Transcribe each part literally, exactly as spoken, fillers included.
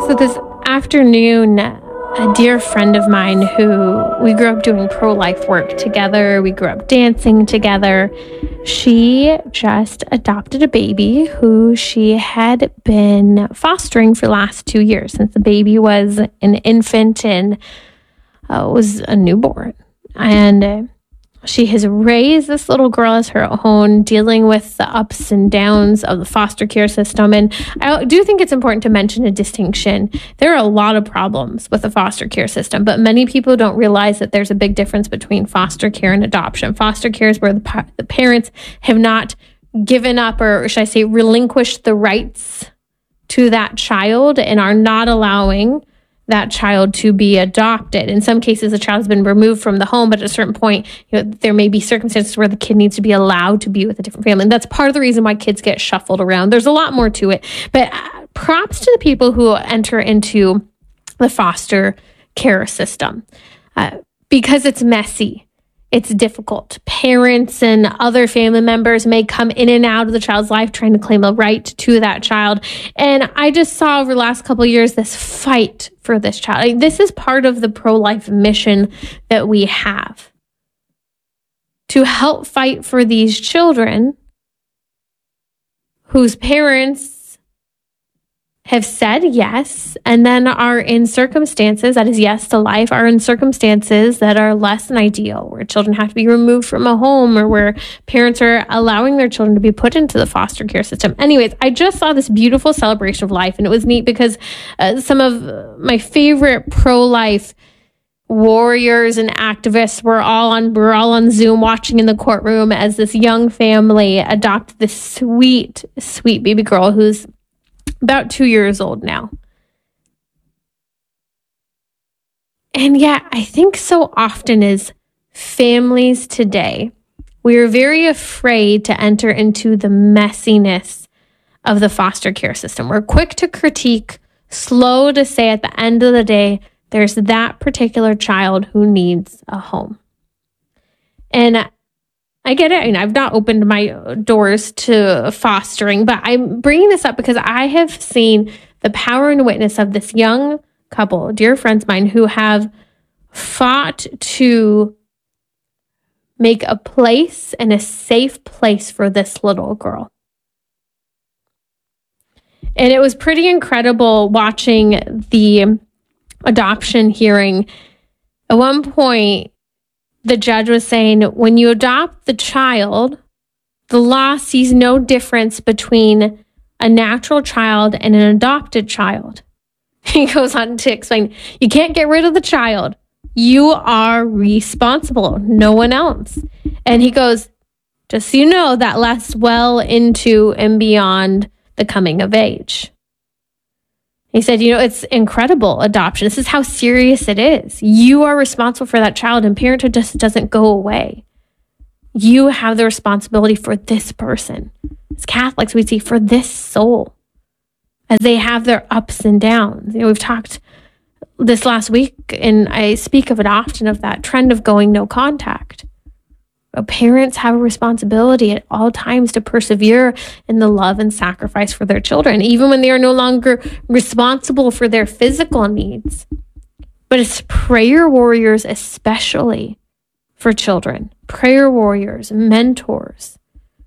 So this afternoon, a dear friend of mine who we grew up doing pro-life work together, we grew up dancing together, she just adopted a baby who she had been fostering for the last two years since the baby was an infant and uh, was a newborn. And uh, she has raised this little girl as her own, dealing with the ups and downs of the foster care system. And I do think it's important to mention a distinction. There are a lot of problems with the foster care system, but many people don't realize that there's a big difference between foster care and adoption. Foster care is where the, pa- the parents have not given up, or should I say, relinquished the rights to that child and are not allowing that child to be adopted. In some cases, the child has been removed from the home, but at a certain point, you know, there may be circumstances where the kid needs to be allowed to be with a different family. And that's part of the reason why kids get shuffled around. There's a lot more to it, but uh, props to the people who enter into the foster care system uh, because it's messy. It's difficult. Parents and other family members may come in and out of the child's life trying to claim a right to that child. And I just saw over the last couple of years this fight for this child. I mean, this is part of the pro-life mission that we have, to help fight for these children whose parents have said yes, and then are in circumstances, that is yes to life, are in circumstances that are less than ideal, where children have to be removed from a home, or where parents are allowing their children to be put into the foster care system. Anyways, I just saw this beautiful celebration of life, and it was neat because uh, some of my favorite pro-life warriors and activists were all on we're all on Zoom watching in the courtroom as this young family adopted this sweet, sweet baby girl who's about two years old now. And yet, I think so often as families today, we are very afraid to enter into the messiness of the foster care system. We're quick to critique, slow to say at the end of the day, there's that particular child who needs a home. And I get it. I mean, I've not opened my doors to fostering, but I'm bringing this up because I have seen the power and witness of this young couple, dear friends of mine, who have fought to make a place and a safe place for this little girl. And it was pretty incredible watching the adoption hearing. At one point, the judge was saying, when you adopt the child, the law sees no difference between a natural child and an adopted child. He goes on to explain, you can't get rid of the child. You are responsible, no one else. And he goes, just so you know, that lasts well into and beyond the coming of age. He said, you know, it's incredible adoption. This is how serious it is. You are responsible for that child, and parenthood just doesn't go away. You have the responsibility for this person. As Catholics, we see for this soul as they have their ups and downs. You know, we've talked this last week, and I speak of it often, of that trend of going no contact. But parents have a responsibility at all times to persevere in the love and sacrifice for their children, even when they are no longer responsible for their physical needs. But it's prayer warriors, especially for children, prayer warriors, mentors.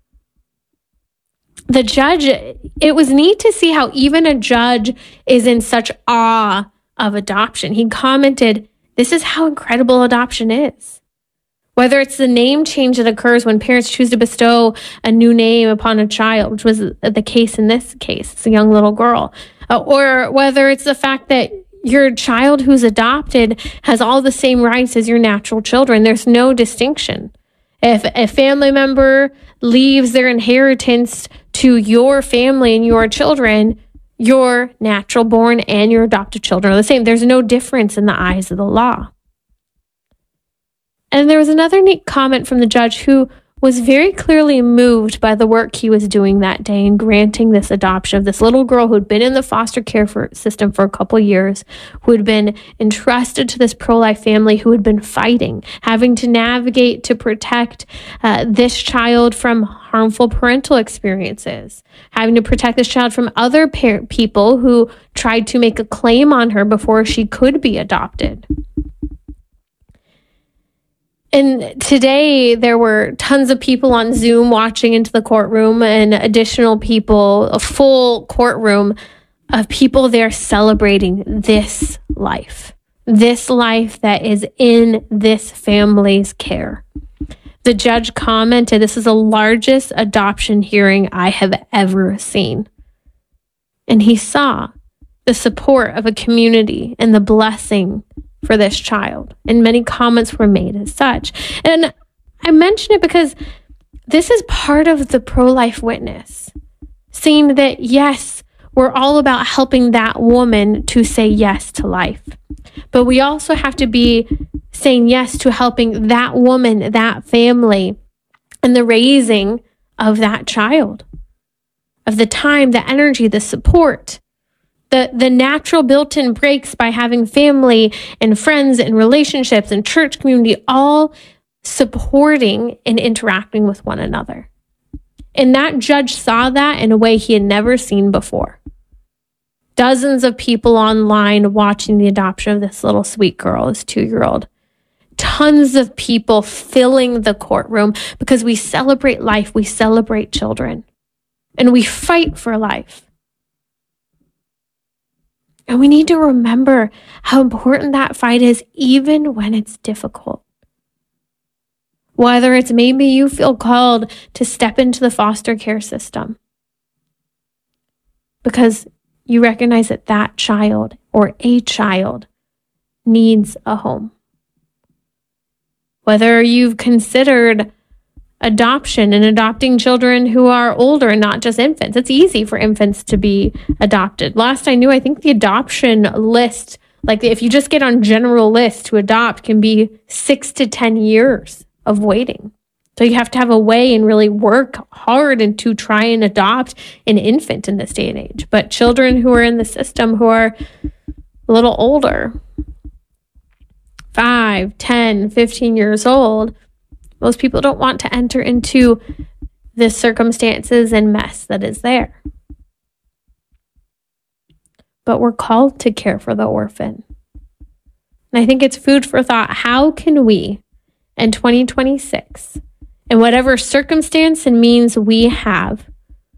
The judge, it was neat to see how even a judge is in such awe of adoption. He commented, this is how incredible adoption is. Whether it's the name change that occurs when parents choose to bestow a new name upon a child, which was the case in this case, it's a young little girl, uh, or whether it's the fact that your child who's adopted has all the same rights as your natural children. There's no distinction. If a family member leaves their inheritance to your family and your children, your natural born and your adopted children are the same. There's no difference in the eyes of the law. And there was another neat comment from the judge who was very clearly moved by the work he was doing that day in granting this adoption of this little girl who had been in the foster care for, system for a couple years, who had been entrusted to this pro-life family, who had been fighting, having to navigate to protect uh, this child from harmful parental experiences, having to protect this child from other par- people who tried to make a claim on her before she could be adopted. And today there were tons of people on Zoom watching into the courtroom, and additional people, a full courtroom of people there celebrating this life, this life that is in this family's care. The judge commented, "This is the largest adoption hearing I have ever seen." And he saw the support of a community and the blessing for this child. And many comments were made as such. And I mention it because this is part of the pro-life witness, seeing that, yes, we're all about helping that woman to say yes to life. But we also have to be saying yes to helping that woman, that family, and the raising of that child, of the time, the energy, the support. The, the natural built-in breaks by having family and friends and relationships and church community all supporting and interacting with one another. And that judge saw that in a way he had never seen before. Dozens of people online watching the adoption of this little sweet girl, this two-year-old. Tons of people filling the courtroom because we celebrate life, we celebrate children, and we fight for life. And we need to remember how important that fight is, even when it's difficult. Whether it's maybe you feel called to step into the foster care system because you recognize that that child or a child needs a home. Whether you've considered adoption and adopting children who are older and not just infants. It's easy for infants to be adopted. Last I knew, I think the adoption list, like if you just get on general list to adopt, can be six to ten years of waiting. So you have to have a way and really work hard and to try and adopt an infant in this day and age. But children who are in the system who are a little older, five, ten, fifteen years old, most people don't want to enter into the circumstances and mess that is there. But we're called to care for the orphan. And I think it's food for thought. How can we, in twenty twenty-six, in whatever circumstance and means we have,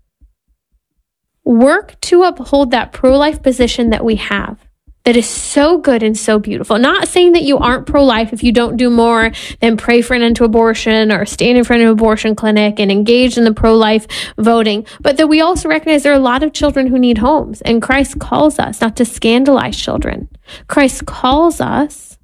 work to uphold that pro-life position that we have? That is so good and so beautiful. Not saying that you aren't pro-life if you don't do more than pray for an end to abortion or stand in front of an abortion clinic and engage in the pro-life voting, but that we also recognize there are a lot of children who need homes, and Christ calls us not to scandalize children. Christ calls us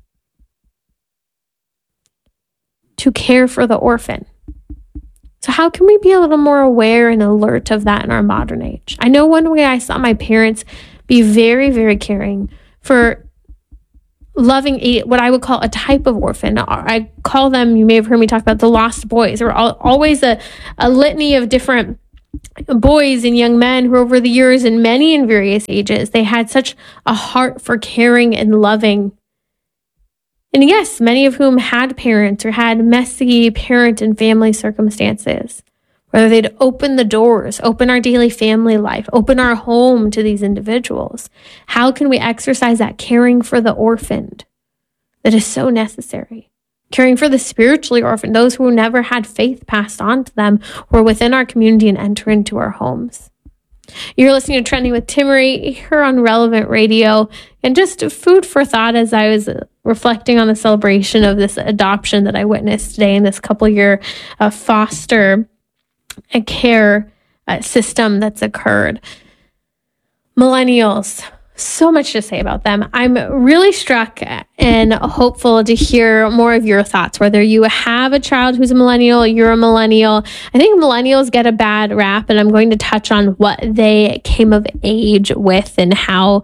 to care for the orphan. So how can we be a little more aware and alert of that in our modern age? I know one way I saw my parents be very, very caring for loving a, what I would call a type of orphan. I call them, you may have heard me talk about the lost boys. There were all, always a, a litany of different boys and young men who over the years, and many in various ages, they had such a heart for caring and loving. And yes, many of whom had parents or had messy parent and family circumstances. Whether they'd open the doors, open our daily family life, open our home to these individuals. How can we exercise that caring for the orphaned that is so necessary? Caring for the spiritually orphaned, those who never had faith passed on to them, who are within our community and enter into our homes. You're listening to Trending with Timmerie here on Relevant Radio, and just food for thought as I was reflecting on the celebration of this adoption that I witnessed today in this couple year uh, foster a care uh, system that's occurred. Millennials, so much to say about them. I'm really struck and hopeful to hear more of your thoughts, whether you have a child who's a millennial, you're a millennial. I think millennials get a bad rap, and I'm going to touch on what they came of age with and how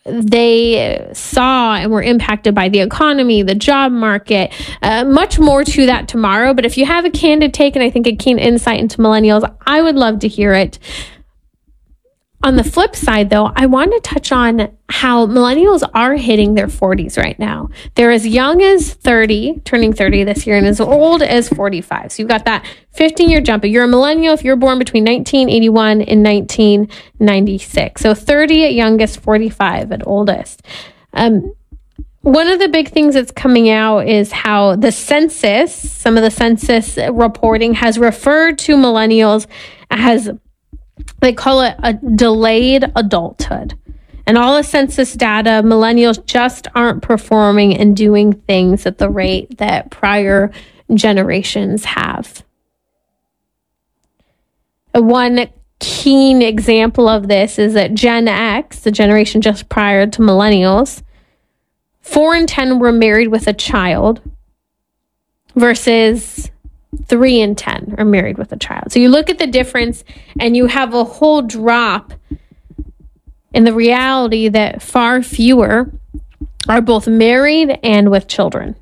they saw and were impacted by the economy, the job market, uh, much more to that tomorrow. But if you have a candid take and I think a keen insight into millennials, I would love to hear it. On the flip side, though, I want to touch on how millennials are hitting their forties right now. They're as young as thirty, turning thirty this year, and as old as forty-five. So you've got that fifteen-year jump. You're a millennial if you're born between nineteen eighty-one and nineteen ninety-six. So thirty at youngest, forty-five at oldest. Um, one of the big things that's coming out is how the census, some of the census reporting has referred to millennials as, they call it a delayed adulthood. And all the census data, millennials just aren't performing and doing things at the rate that prior generations have. One keen example of this is that Gen X, the generation just prior to millennials, four in ten were married with a child versus three in ten are married with a child. So you look at the difference and you have a whole drop in the reality that far fewer are both married and with children.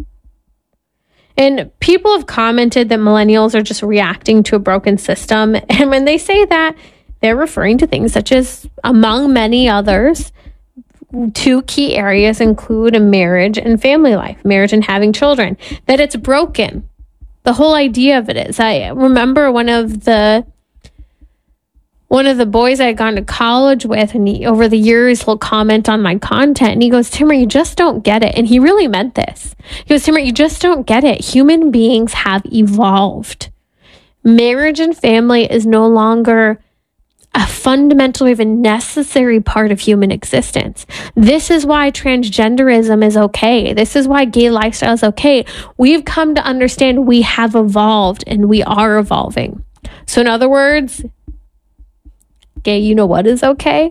And people have commented that millennials are just reacting to a broken system. And when they say that, they're referring to things such as, among many others, two key areas include a marriage and family life, marriage and having children, that it's broken. The whole idea of it is, I remember one of the one of the boys I had gone to college with, and he, over the years, he'll comment on my content, and he goes, Timber, you just don't get it. And he really meant this. He goes, Timber, you just don't get it. Human beings have evolved. Marriage and family is no longer a fundamental, even necessary part of human existence. This is why transgenderism is okay. This is why gay lifestyle is okay. We've come to understand we have evolved and we are evolving. So in other words, gay, you know what is okay?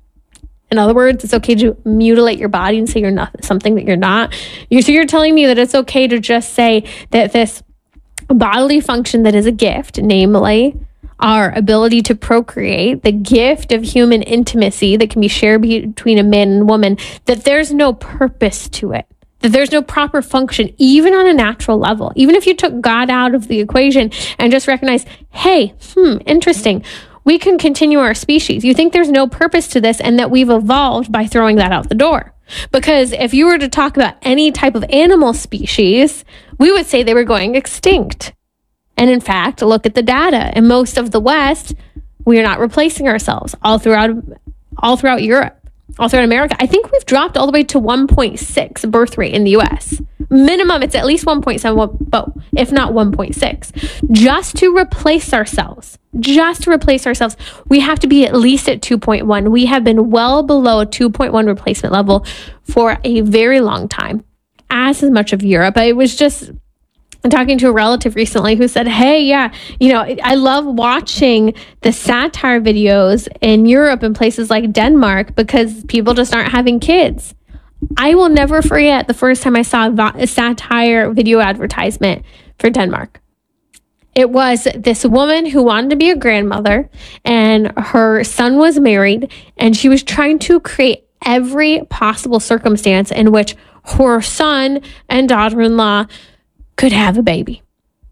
In other words, it's okay to mutilate your body and say you're not something that you're not. You so you're telling me that it's okay to just say that this bodily function that is a gift, namely our ability to procreate, the gift of human intimacy that can be shared between a man and woman, that there's no purpose to it, that there's no proper function, even on a natural level. Even if you took God out of the equation and just recognized, hey, hmm, interesting, we can continue our species. You think there's no purpose to this and that we've evolved by throwing that out the door. Because if you were to talk about any type of animal species, we would say they were going extinct. And in fact, look at the data. In most of the West, we are not replacing ourselves all throughout, all throughout Europe, all throughout America. I think we've dropped all the way to one point six birth rate in the U S. Minimum, it's at least one point seven, but if not one point six. Just to replace ourselves, just to replace ourselves, we have to be at least at two point one. We have been well below a two point one replacement level for a very long time, as much of Europe. It was just... I'm talking to a relative recently who said, hey, yeah, you know, I love watching the satire videos in Europe and places like Denmark because people just aren't having kids. I will never forget the first time I saw a satire video advertisement for Denmark. It was this woman who wanted to be a grandmother and her son was married and she was trying to create every possible circumstance in which her son and daughter-in-law could have a baby.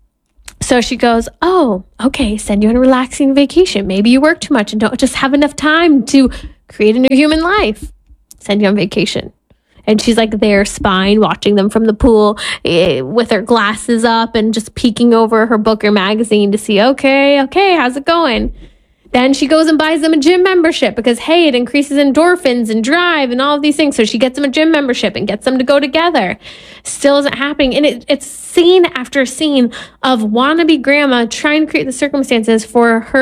So she goes, oh, okay, send you on a relaxing vacation. Maybe you work too much and don't just have enough time to create a new human life. Send you on vacation. And she's like there spying, watching them from the pool eh, with her glasses up and just peeking over her book or magazine to see, okay, okay, how's it going? Then she goes and buys them a gym membership because, hey, it increases endorphins and drive and all of these things. So she gets them a gym membership and gets them to go together. Still isn't happening. And it, it's scene after scene of wannabe grandma trying to create the circumstances for her